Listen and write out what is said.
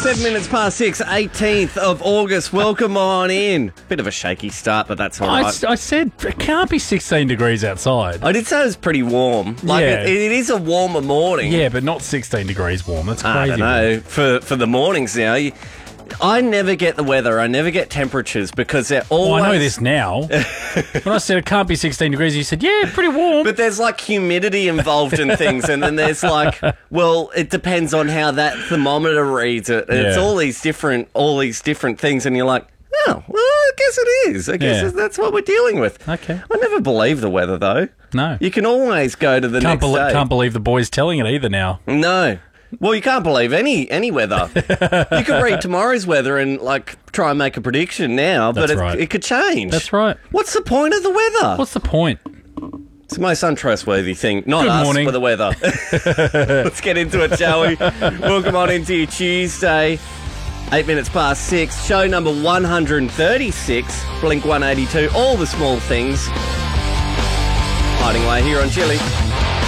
7 minutes past 6, 18th of August. Welcome on in. Bit of a shaky start, but that's all right. I said it can't be 16 degrees outside. I did say it was pretty warm. Yeah. It is a warmer morning. Yeah, but not 16 degrees warm. That's crazy. I don't know. For the mornings now, I never get the weather. I never get temperatures because they're always... Well, I know this now. When I said it can't be 16 degrees, you said, yeah, pretty warm. But there's like humidity involved in things, and then there's like, well, it depends on how that thermometer reads it. And it's all these different things, and you're like, oh, well, I guess it is. I guess that's what we're dealing with. Okay. I never believe the weather, though. No. You can always go to the next day. Can't believe the boy's telling it either now. No. Well, you can't believe any weather. You could read tomorrow's weather and like try and make a prediction now, but it could change. That's right. What's the point of the weather? What's the point? It's the most untrustworthy thing. Not Good us, morning. but the weather. Let's get into it, shall we? Welcome on into your Tuesday. 8 minutes past 6. Show number 136. Blink 182. All the small things. Hiding away here on Chili.